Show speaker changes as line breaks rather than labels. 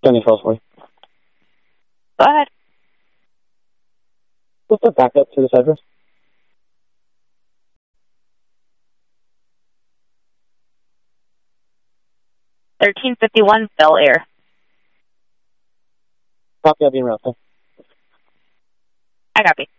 Got any calls for you?
Go ahead.
What's the backup to this address?
1351 Bel Air.
Copy, I'll be around.
I copy.